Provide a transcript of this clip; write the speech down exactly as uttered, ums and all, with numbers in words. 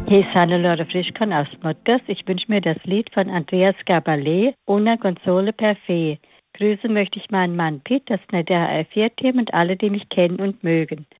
Hier ist Hannelore Frischkorn aus Mutters. Ich wünsche mir das Lied von Andreas Gabalé, Una Console per Fe. Grüßen möchte ich meinen Mann Pitt, das nette H R vier Team und alle, die mich kennen und mögen.